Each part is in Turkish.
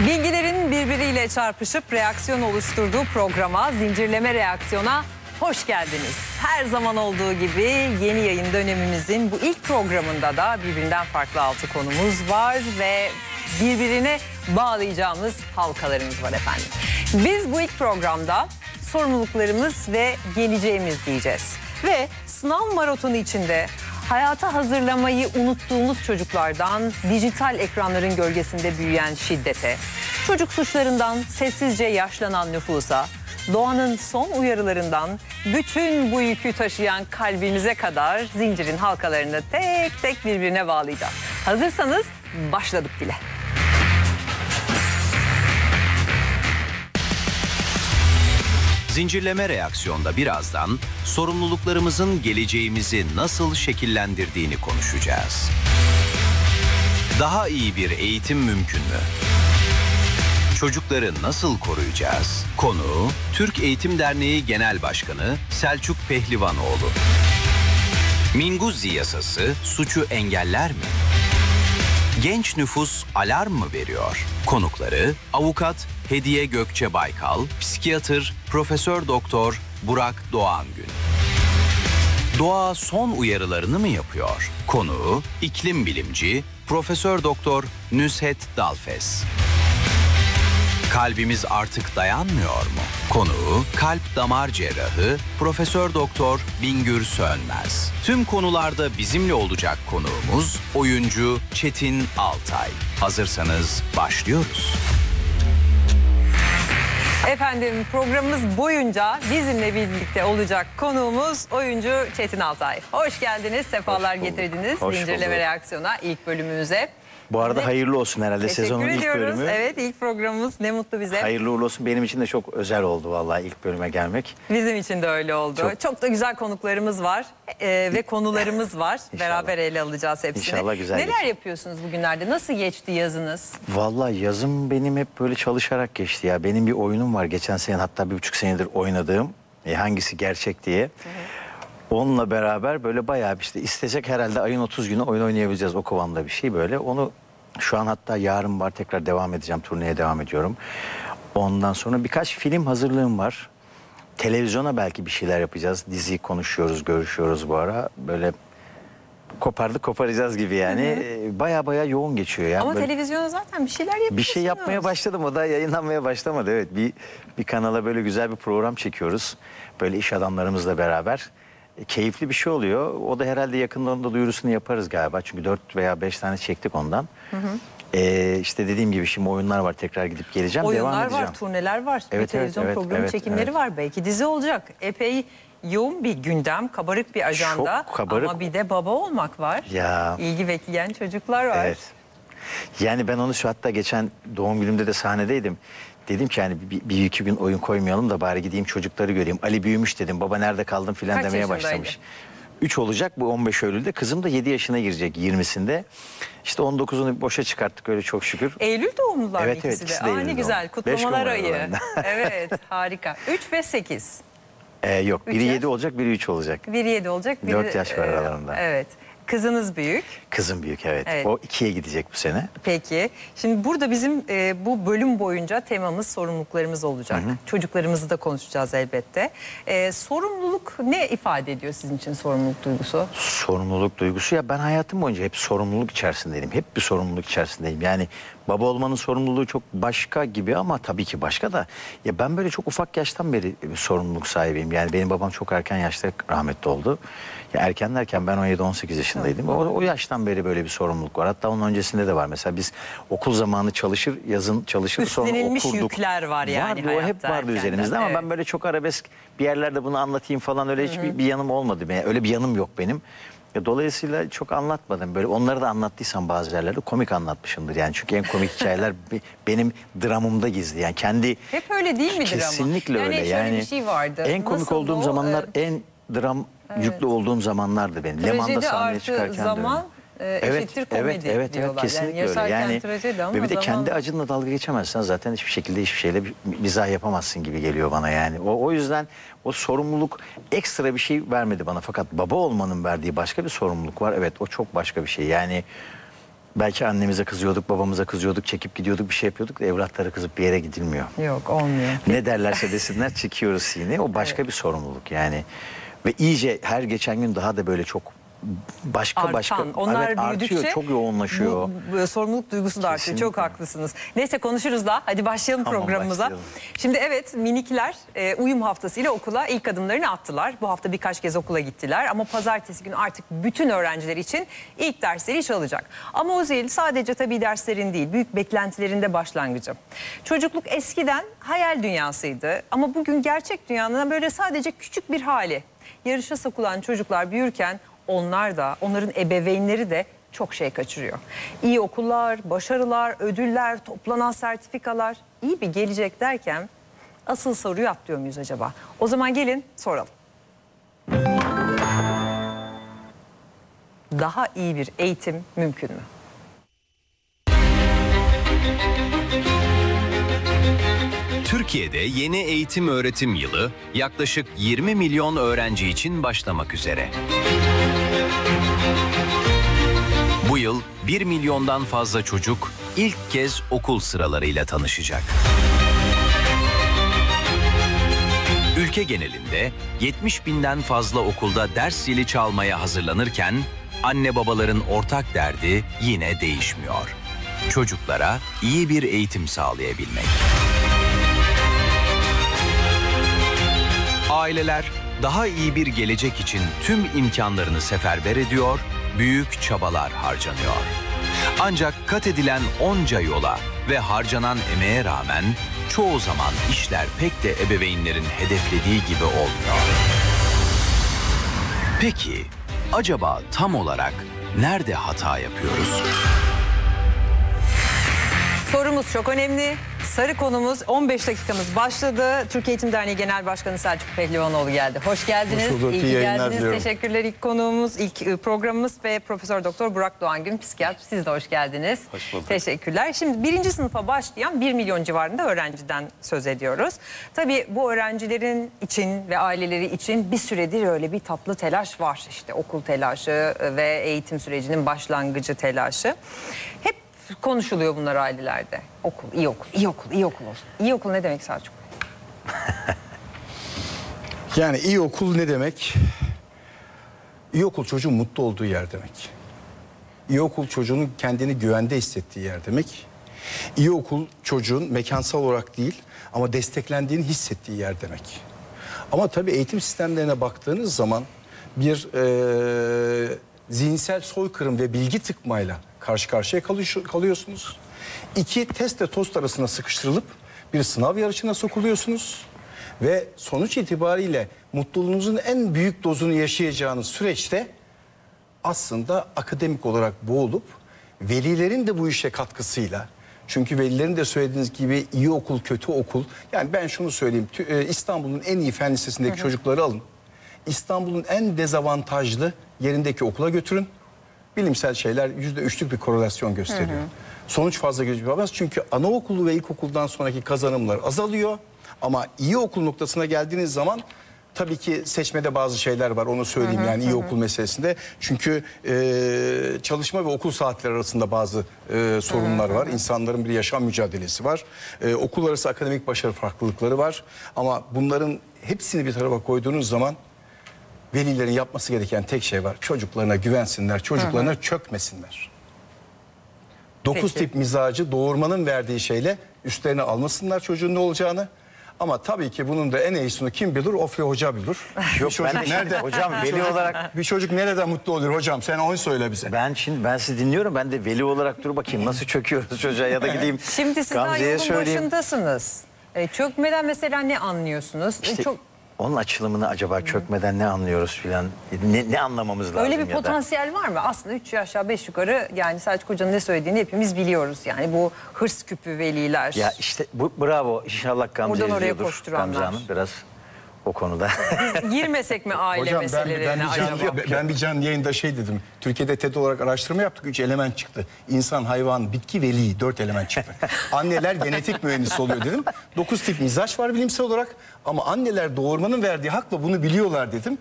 Bilgilerin birbiriyle çarpışıp reaksiyon oluşturduğu programa, Zincirleme Reaksiyon'a hoş geldiniz. Her zaman olduğu gibi yeni yayın dönemimizin bu ilk programında da birbirinden farklı 6 konumuz var ve birbirine bağlayacağımız halkalarımız var efendim. Biz bu ilk programda sorumluluklarımız ve geleceğimiz diyeceğiz. Ve sınav maratonu içinde hayata hazırlamayı unuttuğumuz çocuklardan dijital ekranların gölgesinde büyüyen şiddete, çocuk suçlarından sessizce yaşlanan nüfusa, doğanın son uyarılarından bütün bu yükü taşıyan kalbimize kadar zincirin halkalarını tek tek birbirine bağlayacağız. Hazırsanız başladık bile. Zincirleme reaksiyonda birazdan sorumluluklarımızın geleceğimizi nasıl şekillendirdiğini konuşacağız. Daha iyi bir eğitim mümkün mü? Çocukları nasıl koruyacağız? Konu Türk Eğitim Derneği Genel Başkanı Selçuk Pehlivanoğlu. Minguzzi yasası suçu engeller mi? Genç nüfus alarm mı veriyor? Konukları avukat Hediye Gökçe Baykal, psikiyatr Profesör Doktor Burak Doğangün. Doğa son uyarılarını mı yapıyor? Konuğu iklim bilimci Profesör Doktor Nusret Dalfes. Kalbimiz artık dayanmıyor mu? Konuğu kalp damar cerrahı Profesör Doktor Bingür Sönmez. Tüm konularda bizimle olacak konuğumuz oyuncu Çetin Altay. Hazırsanız başlıyoruz. Efendim programımız boyunca bizimle birlikte olacak konuğumuz oyuncu Çetin Altay. Hoş geldiniz, sefalar getirdiniz Zincirleme Reaksiyon'a ilk bölümümüze. Bu arada hayırlı olsun herhalde sezonun ilk ediyoruz. bölümü. Evet, ilk programımız, ne mutlu bize. Hayırlı uğurlu olsun. Benim için de çok özel oldu vallahi ilk bölüme gelmek. Bizim için de öyle oldu. Çok da güzel konuklarımız var ve konularımız var. Beraber ele alacağız hepsini. İnşallah güzel Neler geçer. yapıyorsunuz bugünlerde? Nasıl geçti yazınız? Vallahi yazım benim hep böyle çalışarak geçti ya. Benim bir oyunum var geçen sene, hatta 1,5 senedir oynadığım. Hangisi gerçek diye. Onunla beraber böyle bayağı işte istesek herhalde ayın 30 günü oyun oynayabileceğiz, o kıvamda bir şey böyle. Onu şu an hatta yarın var, tekrar devam edeceğim, turneye devam ediyorum. Ondan sonra birkaç film hazırlığım var. Televizyona belki bir şeyler yapacağız. Dizi konuşuyoruz, görüşüyoruz bu ara. Böyle koparacağız gibi yani. Baya yoğun geçiyor ya. Ama böyle televizyona zaten bir şeyler yapıyorsunuz. bir şey yapmaya başladım, o da yayınlanmaya başlamadı. Evet, bir kanala böyle güzel bir program çekiyoruz. Böyle iş adamlarımızla beraber. Keyifli bir şey oluyor. O da herhalde yakında onun da duyurusunu yaparız galiba. Çünkü 4 veya 5 tane çektik ondan. İşte dediğim gibi şimdi oyunlar var, tekrar gidip geleceğim, devam Oyunlar edeceğim. var, turneler var, bir Evet, televizyon evet, programı evet, çekimleri evet. var. Belki dizi olacak. Epey yoğun bir gündem, kabarık bir ajanda. Çok kabarık. Ama bir de baba olmak var. Ya. İlgi bekleyen çocuklar var. Evet. Yani ben onu hatta geçen doğum günümde de sahnedeydim. Dedim ki yani bir iki gün oyun koymayalım da bari gideyim çocukları göreyim. Ali büyümüş dedim, baba nerede kaldın filan Kaç demeye yaşındaydı? başlamış. 3 olacak bu 15 Eylül'de. Kızım da 7 yaşına girecek 20'sinde. İşte 19'unu boşa çıkarttık öyle çok şükür. Eylül doğumlular mı Evet, ikisi ikisi de? de Aa, ne Eylül güzel, doğumlu. kutlamalar 5 ayı. numaralarında. Evet, harika. 3 ve 8. Yok, Üç biri yaş. 7 olacak, biri 3 olacak. Biri 7 olacak, biri... 4 yaş var aralarında. Evet. Kızınız büyük. Kızım büyük, evet. Evet. O 2'ye gidecek bu sene. Peki. Şimdi burada bizim bu bölüm boyunca temamız sorumluluklarımız olacak. Çocuklarımızı da konuşacağız elbette. Sorumluluk ne ifade ediyor sizin için, sorumluluk duygusu? Sorumluluk duygusu, ya ben hayatım boyunca hep sorumluluk içerisindeydim. Hep bir sorumluluk içerisindeyim. Yani baba olmanın sorumluluğu çok başka gibi ama tabii ki başka da. Ya ben böyle çok ufak yaştan beri bir sorumluluk sahibiyim. Yani benim babam çok erken yaşta rahmetli oldu. Ya erken derken ben 17-18 yaşındaydım. O yaştan beri böyle bir sorumluluk var. Hatta onun öncesinde de var. Mesela biz okul zamanı çalışır, yazın çalışır, sonra Üstlenilmiş okurduk. yükler var yani Vardı, o hep hayatta vardı erkenden. üzerimizde ama Evet. ben böyle çok arabesk bir yerlerde bunu anlatayım falan öyle hiçbir bir yanım olmadı. Yani öyle bir yanım yok benim. Dolayısıyla çok anlatmadım. Böyle onları da anlattıysam bazı yerlerde komik anlatmışımdır. Yani çünkü en komik hikayeler benim dramımda gizli. Yani kendi Hep öyle değil midir ama? kesinlikle Yani öyle. şöyle Yani bir şey vardı. en komik Nasıl olduğum o, zamanlar, en dram yüklü olduğum zamanlardı benim. Leman'da trajedi sahneye artı çıkarken de zaman öyle. eşittir komedi evet, diyorlar. kesinlikle yani yaşarken öyle. Yani trajedi ama ve bir de zaman... kendi acınla dalga geçemezsen zaten hiçbir şekilde hiçbir şeyle mizah yapamazsın gibi geliyor bana yani. O yüzden o sorumluluk ekstra bir şey vermedi bana, fakat baba olmanın verdiği başka bir sorumluluk var. Evet, o çok başka bir şey. Yani Belki annemize kızıyorduk, babamıza kızıyorduk, çekip gidiyorduk, bir şey yapıyorduk da evlatlara kızıp bir yere gidilmiyor. Yok, olmuyor. Ne derlerse desinler çekiyoruz sini. O başka bir sorumluluk yani. Ve iyice her geçen gün daha da böyle çok başka Onlar evet, büyüdükçe artıyor, çok yoğunlaşıyor. bu sorumluluk duygusu da artıyor. Çok haklısınız. Neyse konuşuruz da. Hadi başlayalım Tamam, programımıza. başlayalım. Şimdi evet, minikler uyum haftasıyla okula ilk adımlarını attılar. Bu hafta birkaç kez okula gittiler ama pazartesi günü artık bütün öğrenciler için ilk dersleri çalacak. Ama o zil sadece tabii derslerin değil, büyük beklentilerin de başlangıcı. Çocukluk eskiden hayal dünyasıydı ama bugün gerçek dünyanın böyle sadece küçük bir hali. Yarışa sokulan çocuklar büyürken onlar da, onların ebeveynleri de çok şey kaçırıyor. İyi okullar, başarılar, ödüller, toplanan sertifikalar, iyi bir gelecek derken asıl soruyu atlıyor muyuz acaba? O zaman gelin soralım. Daha iyi bir eğitim mümkün mü? Türkiye'de yeni eğitim öğretim yılı yaklaşık 20 milyon öğrenci için başlamak üzere. Bu yıl 1 milyondan fazla çocuk ilk kez okul sıralarıyla tanışacak. Ülke genelinde 70 binden fazla okulda ders zili çalmaya hazırlanırken anne babaların ortak derdi yine değişmiyor. Çocuklara iyi bir eğitim sağlayabilmek. Aileler daha iyi bir gelecek için tüm imkanlarını seferber ediyor, büyük çabalar harcanıyor. Ancak kat edilen onca yola ve harcanan emeğe rağmen çoğu zaman işler pek de ebeveynlerin hedeflediği gibi olmuyor. Peki, acaba tam olarak nerede hata yapıyoruz? Sorumuz çok önemli. Sarı konumuz 15 dakikamız başladı. Türkiye Eğitim Derneği Genel Başkanı Selçuk Pehlivanoğlu geldi. Hoş geldiniz. Hoş bulduk, İyi iyi ki yayınlar geldiniz. diliyorum. Teşekkürler. İlk konuğumuz, ilk programımız ve Profesör Doktor Burak Doğangün, psikiyatr. Siz de hoş geldiniz. Hoş bulduk. Teşekkürler. Şimdi 1. sınıfa başlayan 1 milyon civarında öğrenciden söz ediyoruz. Tabii bu öğrencilerin için ve aileleri için bir süredir öyle bir tatlı telaş var. İşte okul telaşı ve eğitim sürecinin başlangıcı telaşı. Hep konuşuluyor bunlar ailelerde. Okul, iyi okul, iyi okul, iyi okul olsun. İyi okul ne demek Selçuk? Yani iyi okul ne demek? İyi okul çocuğun mutlu olduğu yer demek. İyi okul çocuğun kendini güvende hissettiği yer demek. İyi okul çocuğun mekansal olarak değil ama desteklendiğini hissettiği yer demek. Ama tabii eğitim sistemlerine baktığınız zaman bir zihinsel soykırım ve bilgi tıkmayla karşı karşıya kalıyorsunuz. İki, testle tost arasına sıkıştırılıp bir sınav yarışına sokuluyorsunuz. Ve sonuç itibariyle mutluluğunuzun en büyük dozunu yaşayacağınız süreçte aslında akademik olarak boğulup velilerin de bu işe katkısıyla, çünkü velilerin de söylediğiniz gibi iyi okul, kötü okul. Yani ben şunu söyleyeyim, İstanbul'un en iyi fen lisesindeki çocukları alın. İstanbul'un en dezavantajlı yerindeki okula götürün. Bilimsel şeyler %3'lük bir korelasyon gösteriyor. Sonuç fazla gözükmez çünkü anaokulu ve ilkokuldan sonraki kazanımlar azalıyor. Ama iyi okul noktasına geldiğiniz zaman tabii ki seçmede bazı şeyler var, onu söyleyeyim yani iyi okul meselesinde. Çünkü çalışma ve okul saatleri arasında bazı sorunlar var. İnsanların bir yaşam mücadelesi var. Okul arası akademik başarı farklılıkları var. Ama bunların hepsini bir tarafa koyduğunuz zaman velilerin yapması gereken tek şey var. Çocuklarına güvensinler, çocuklarına çökmesinler. 9 Peki. tip mizacı doğurmanın verdiği şeyle üstlerine almasınlar çocuğun ne olacağını. Ama tabii ki bunun da en iyisini kim bilir? Ofli Hoca bilir. Yok, Bir çocuk ben de- nerede? hocam, veli olarak- Bir çocuk nereden mutlu olur hocam? Sen onu söyle bize. Ben sizi dinliyorum. Ben de veli olarak dur bakayım nasıl çöküyoruz çocuğa ya da gideyim Şimdi siz daha Gamze'ye yolun söyleyeyim. başındasınız. Çökmeden mesela ne anlıyorsunuz? İşte Çok onun açılımını acaba çökmeden ne anlıyoruz filan? Ne anlamamız lazım öyle bir ya da? potansiyel var mı? Aslında 3 aşağı 5 yukarı yani Selçuk Hoca'nın ne söylediğini hepimiz biliyoruz. Yani bu hırs küpü veliler. Ya işte bu bravo. İnşallah Gamze Oradan oraya izliyordur. koşturanlar. Gamze Hanım biraz o konuda. Biz girmesek mi aile Hocam meselelerine acaba? ben bir can yayında şey dedim. Türkiye'de TED olarak araştırma yaptık. 3 element çıktı. İnsan, hayvan, bitki, veli. 4 element çıktı. Anneler genetik mühendisi oluyor dedim. 9 tip mizaç var bilimsel olarak. Ama anneler doğurmanın verdiği hakla bunu biliyorlar dedim.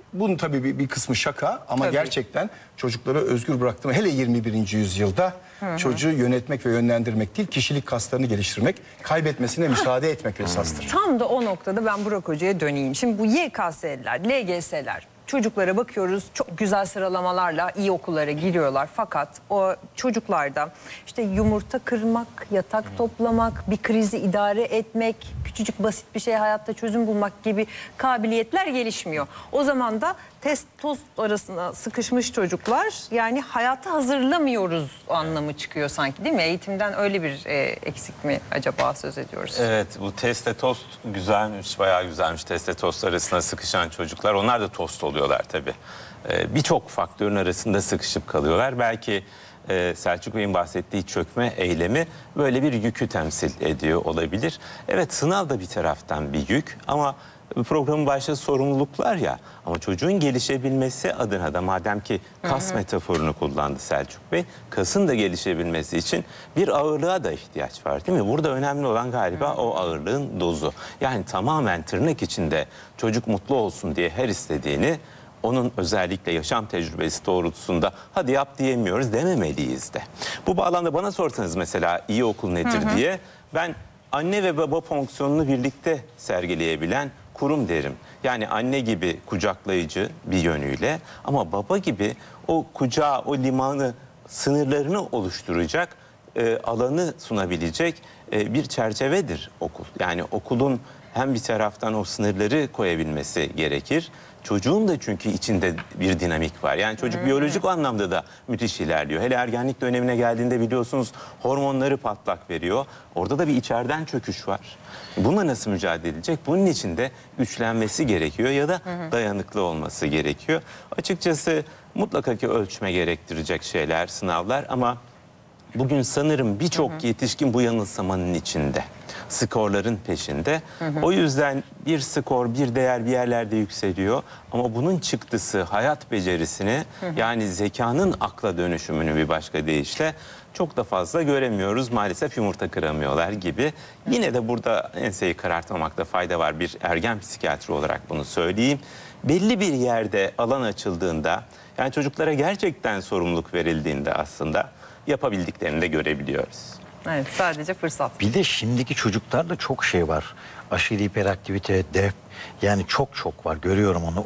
bunun tabii bir kısmı şaka ama Tabii. gerçekten çocukları özgür bıraktım. Hele 21. yüzyılda çocuğu yönetmek ve yönlendirmek değil, kişilik kaslarını geliştirmek, kaybetmesine müsaade etmek esastır. Tam da o noktada ben Burak Hoca'ya döneyim. Şimdi bu YKS'ler, LGS'ler, çocuklara bakıyoruz, çok güzel sıralamalarla iyi okullara giriyorlar. Fakat o çocuklarda işte yumurta kırmak, yatak toplamak, bir krizi idare etmek, küçücük basit bir şeye hayatta çözüm bulmak gibi kabiliyetler gelişmiyor. O zaman da test tost arasına sıkışmış çocuklar, yani hayata hazırlamıyoruz anlamı çıkıyor sanki, değil mi? Eğitimden öyle bir eksik mi acaba söz ediyoruz? Evet, bu testte tost güzelmiş, bayağı güzelmiş. Testte tost arasına sıkışan çocuklar, onlar da tost oluyorlar tabii. Birçok faktörün arasında sıkışıp kalıyorlar. Belki Selçuk Bey'in bahsettiği çökme eylemi böyle bir yükü temsil ediyor olabilir. Evet, sınav da bir taraftan bir yük ama programın başta sorumluluklar ya, ama çocuğun gelişebilmesi adına da, madem ki kas metaforunu kullandı Selçuk Bey, kasın da gelişebilmesi için bir ağırlığa da ihtiyaç var, değil mi? Burada önemli olan galiba o ağırlığın dozu. Yani tamamen tırnak içinde çocuk mutlu olsun diye her istediğini, onun özellikle yaşam tecrübesi doğrultusunda hadi yap diyemiyoruz, dememeliyiz de. Bu bağlamda bana sorsanız mesela iyi okul nedir diye, ben anne ve baba fonksiyonunu birlikte sergileyebilen kurum derim. Yani anne gibi kucaklayıcı bir yönüyle ama baba gibi o kucağı, o limanı, sınırlarını oluşturacak alanı sunabilecek bir çerçevedir okul. Yani okulun hem bir taraftan o sınırları koyabilmesi gerekir. Çocuğun da çünkü içinde bir dinamik var. Yani çocuk biyolojik anlamda da müthiş ilerliyor. Hele ergenlik dönemine geldiğinde biliyorsunuz hormonları patlak veriyor. Orada da bir içeriden çöküş var. Bununla nasıl mücadele edilecek? Bunun için de güçlenmesi gerekiyor ya da dayanıklı olması gerekiyor. Açıkçası mutlaka ki ölçme gerektirecek şeyler, sınavlar ama bugün sanırım birçok yetişkin bu yanılsamanın içinde. Skorların peşinde. O yüzden bir skor, bir değer bir yerlerde yükseliyor. Ama bunun çıktısı hayat becerisini, yani zekanın akla dönüşümünü bir başka deyişle çok da fazla göremiyoruz. Maalesef yumurta kıramıyorlar gibi. Yine de burada enseyi karartmamakta fayda var. Bir ergen psikiyatri olarak bunu söyleyeyim. Belli bir yerde alan açıldığında, yani çocuklara gerçekten sorumluluk verildiğinde aslında yapabildiklerini de görebiliyoruz. Evet, sadece fırsat. Bir de şimdiki çocuklarda çok şey var. Aşırı hiperaktivite, yani çok var. Görüyorum onu.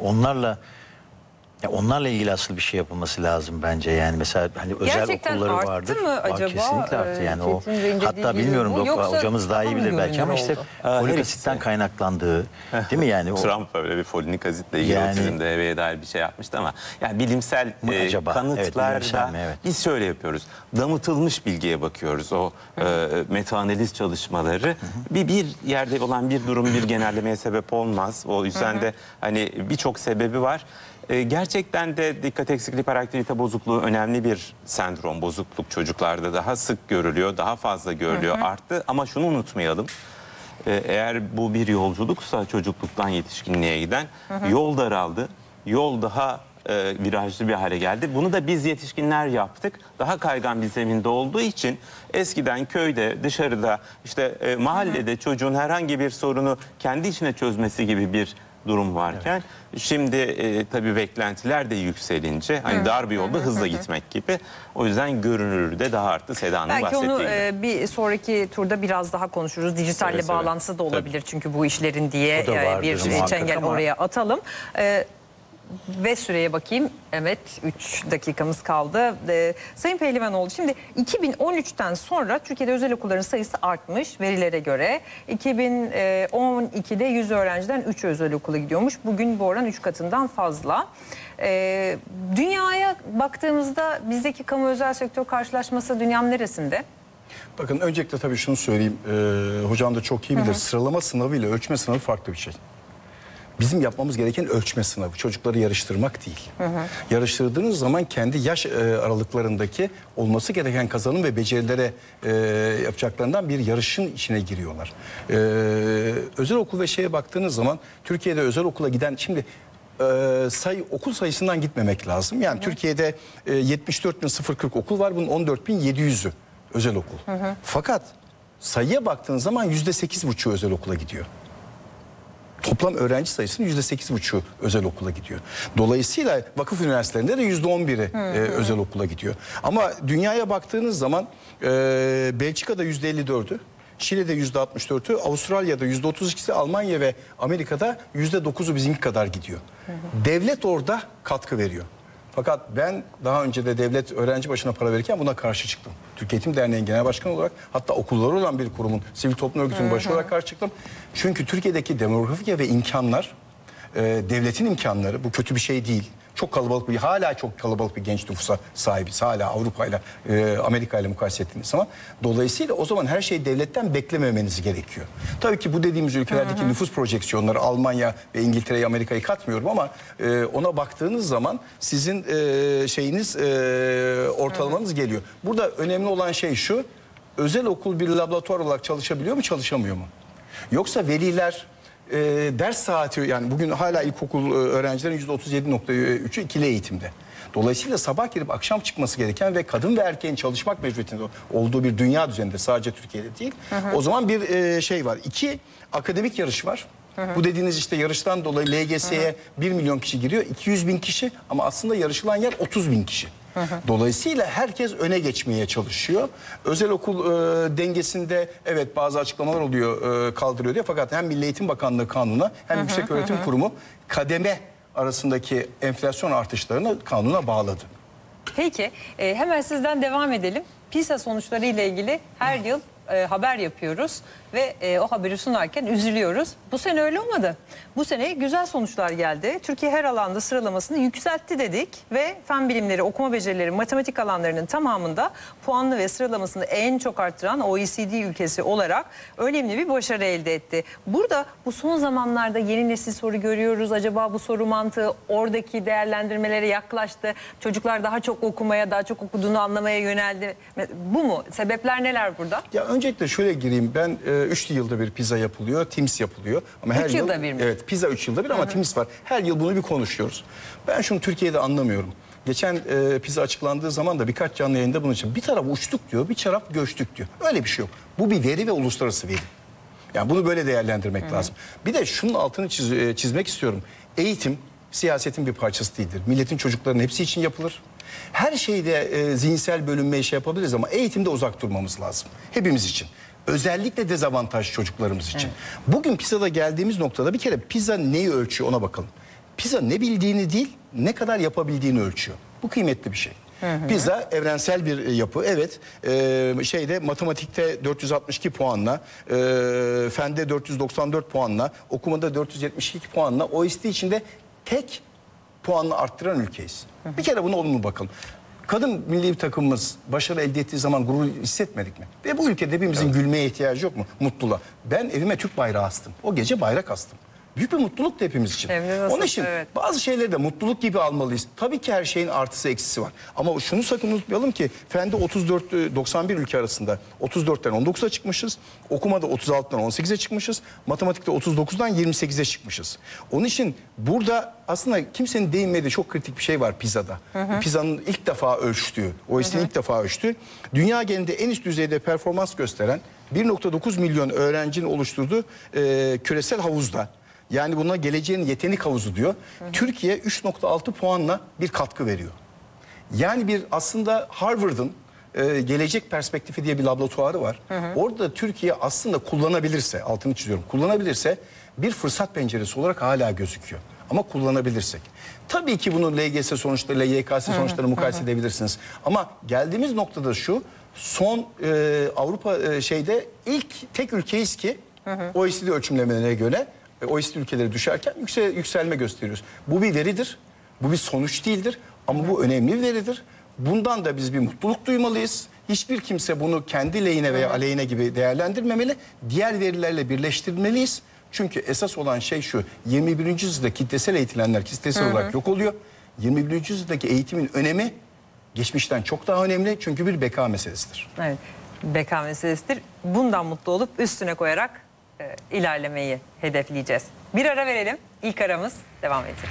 Onlarla ilgili asıl bir şey yapılması lazım bence. Yani mesela hani özel Gerçekten okulları arttı vardır. mı acaba? Kesinlikle arttı yani o. Çetin Bey'in dediği Hatta gibi bilmiyorum, bu, yoksa hocamız daha iyi daha mı bilir belki ama görünür işte oldu? folik Her asitten ikisi. kaynaklandığı, değil mi yani? O, Trump öyle bir folinik azitle ilgili Yani- otizm DV'ye dair bir şey yapmıştı ama yani bilimsel acaba? Evet, kanıtlarda bilimsel mi? Evet. biz şöyle yapıyoruz. Damıtılmış bilgiye bakıyoruz. O metaanaliz çalışmaları bir yerde olan bir durum bir genellemeye sebep olmaz. O yüzden de hani birçok sebebi var. Gerçekten de dikkat eksikliği, hiperaktivite bozukluğu önemli bir sendrom, bozukluk çocuklarda daha sık görülüyor, daha fazla görülüyor, arttı. Ama şunu unutmayalım. Eğer bu bir yolculuksa çocukluktan yetişkinliğe giden, yol daraldı, yol daha virajlı bir hale geldi. Bunu da biz yetişkinler yaptık. Daha kaygan bir zeminde olduğu için eskiden köyde, dışarıda, işte mahallede çocuğun herhangi bir sorunu kendi içine çözmesi gibi bir durum varken şimdi tabii beklentiler de yükselince hani dar bir yolda hızla gitmek gibi. O yüzden görünürlüğü de daha arttı, Seda'nın Belki bahsettiği onu gibi. bir sonraki turda biraz daha konuşuruz. Dijitalle Seve seve. bağlantısı da olabilir çünkü bu işlerin diye O da vardır bir muhakkak çengel ama- oraya atalım. Ve süreye bakayım. Evet, 3 dakikamız kaldı. Sayın Pehlivanoğlu, şimdi 2013'ten sonra Türkiye'de özel okulların sayısı artmış verilere göre. 2012'de 100 öğrenciden 3 özel okula gidiyormuş. Bugün bu oran 3 katından fazla. Dünyaya baktığımızda bizdeki kamu özel sektör karşılaşması dünyanın neresinde? Bakın öncelikle tabii şunu söyleyeyim. Hocam da çok iyi bilir. Sıralama sınavı ile ölçme sınavı farklı bir şey. Bizim yapmamız gereken ölçme sınavı. Çocukları yarıştırmak değil. Yarıştırdığınız zaman kendi yaş aralıklarındaki olması gereken kazanım ve becerilere yapacaklarından bir yarışın içine giriyorlar. Özel okul ve şeye baktığınız zaman Türkiye'de özel okula giden şimdi okul sayısından gitmemek lazım. Yani Türkiye'de 74.040 okul var. Bunun 14.700'ü özel okul. Fakat sayıya baktığınız zaman %8,5'u özel okula gidiyor. Toplam öğrenci sayısının %8,5'u özel okula gidiyor. Dolayısıyla vakıf üniversitelerinde de %11'i özel okula gidiyor. Ama dünyaya baktığınız zaman Belçika'da %54'ü, Şili'de %64'ü, Avustralya'da %32'si, Almanya ve Amerika'da %9'u bizimki kadar gidiyor. Devlet orada katkı veriyor. Fakat ben daha önce de devlet öğrenci başına para verirken buna karşı çıktım. Türk Eğitim Derneği'nin genel başkanı olarak, hatta okulları olan bir kurumun, sivil toplum örgütünün başı olarak karşı çıktım. Çünkü Türkiye'deki demografik ve imkanlar, devletin imkanları, bu kötü bir şey değil. Çok kalabalık bir, hala çok kalabalık bir genç nüfusa sahibiz. Hala Avrupa ile Amerika ile mukayese ettiğiniz zaman. Dolayısıyla o zaman her şeyi devletten beklememeniz gerekiyor. Tabii ki bu dediğimiz ülkelerdeki nüfus projeksiyonları, Almanya ve İngiltere'yi, Amerika'yı katmıyorum ama ona baktığınız zaman sizin ortalamanız geliyor. Burada önemli olan şey şu: özel okul bir laboratuvar olarak çalışabiliyor mu, çalışamıyor mu? Yoksa veliler ders saati, yani bugün hala ilkokul öğrencilerin %37,3'ü ikili eğitimde. Dolayısıyla sabah girip akşam çıkması gereken ve kadın ve erkeğin çalışmak mecburiyetinde olduğu bir dünya düzeninde, sadece Türkiye'de değil. O zaman bir şey var. 2, akademik yarış var. Bu dediğiniz işte yarıştan dolayı LGS'ye 1 milyon kişi giriyor. 200 bin kişi ama aslında yarışılan yer 30 bin kişi. Dolayısıyla herkes öne geçmeye çalışıyor. Özel okul dengesinde evet bazı açıklamalar oluyor, kaldırıyor diye. Fakat hem Milli Eğitim Bakanlığı kanuna hem Yükseköğretim Kurumu kademe arasındaki enflasyon artışlarını kanuna bağladı. Peki hemen sizden devam edelim. PISA sonuçları ile ilgili her yıl haber yapıyoruz ve o haberi sunarken üzülüyoruz. Bu sene öyle olmadı. Bu sene güzel sonuçlar geldi. Türkiye her alanda sıralamasını yükseltti dedik ve fen bilimleri, okuma becerileri, matematik alanlarının tamamında puanlı ve sıralamasını en çok arttıran OECD ülkesi olarak önemli bir başarı elde etti. Burada bu son zamanlarda yeni nesil soru görüyoruz. Acaba bu soru mantığı oradaki değerlendirmelere yaklaştı. Çocuklar daha çok okumaya, daha çok okuduğunu anlamaya yöneldi. Bu mu? Sebepler neler burada? Ya öncelikle şöyle gireyim. Ben 3 yılda bir PISA yapılıyor, TIMSS yapılıyor. Ama her 3 yıl, yılda bir mi? Evet, PISA 3 yılda bir ama TIMSS var. Her yıl bunu bir konuşuyoruz. Ben şunu Türkiye'de anlamıyorum. Geçen PISA açıklandığı zaman da birkaç canlı yayında bunun için bir taraf uçtuk diyor, bir taraf göçtük diyor. Öyle bir şey yok. Bu bir veri ve uluslararası veri. Yani bunu böyle değerlendirmek lazım. Bir de şunun altını çizmek istiyorum. Eğitim siyasetin bir parçası değildir. Milletin, çocukların hepsi için yapılır. Her şeyde zihinsel bölünmeyi şey yapabiliriz ama eğitimde uzak durmamız lazım. Hepimiz için. Özellikle dezavantajlı çocuklarımız için. Evet. Bugün PISA'da geldiğimiz noktada bir kere PISA neyi ölçüyor ona bakalım. PISA ne bildiğini değil, ne kadar yapabildiğini ölçüyor. Bu kıymetli bir şey. PISA evrensel bir yapı. Evet, matematikte 462 puanla, fende 494 puanla, okumada 472 puanla, OECD içinde tek puanını arttıran ülkeyiz. Bir kere buna olumlu bakalım. Kadın milli takımımız başarı elde ettiği zaman gurur hissetmedik mi? Ve bu ülkede hepimizin gülmeye ihtiyacı yok mu? Mutluluğa. Ben evime Türk bayrağı astım. O gece bayrak astım. Büyük bir mutluluk da hepimiz için. Onun için bazı şeyleri de mutluluk gibi almalıyız. Tabii ki her şeyin artısı eksisi var. Ama şunu sakın unutmayalım ki fende 91 ülke arasında 34'ten 19'a çıkmışız. Okumada 36'dan 18'e çıkmışız. Matematikte 39'dan 28'e çıkmışız. Onun için burada aslında kimsenin değinmediği çok kritik bir şey var PISA'da. PISA'nın ilk defa ölçtüğü, OECD'nin ilk defa ölçtüğü, dünya genelinde en üst düzeyde performans gösteren 1,9 milyon öğrencinin oluşturduğu küresel havuzda. Yani buna geleceğin yetenek havuzu diyor. Türkiye 3,6 puanla bir katkı veriyor. Yani bir aslında Harvard'ın gelecek perspektifi diye bir laboratuvarı var. Orada Türkiye aslında kullanabilirse, altını çiziyorum, kullanabilirse bir fırsat penceresi olarak hala gözüküyor. Ama kullanabilirsek. Tabii ki bunun LGS sonuçlarıyla YKS sonuçlarını mukayese edebilirsiniz. Ama geldiğimiz noktada şu, son Avrupa tek ülkeyiz ki OECD ölçümlemelerine göre OECD ülkeleri düşerken yükselme gösteriyoruz. Bu bir veridir. Bu bir sonuç değildir. Ama bu önemli bir veridir. Bundan da biz bir mutluluk duymalıyız. Hiçbir kimse bunu kendi lehine veya aleyhine gibi değerlendirmemeli. Diğer verilerle birleştirmeliyiz. Çünkü esas olan şey şu. 21. yüzyılda kitlesel eğitilenler kitlesel olarak yok oluyor. 21. yüzyıldaki eğitimin önemi geçmişten çok daha önemli. Çünkü bir beka meselesidir. Evet. Beka meselesidir. Bundan mutlu olup üstüne koyarak ilerlemeyi hedefleyeceğiz. Bir ara verelim. İlk aramız, devam edeceğiz.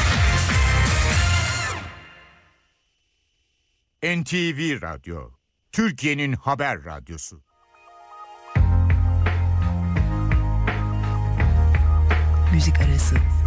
NTV Radyo, Türkiye'nin haber radyosu. Müzik arası.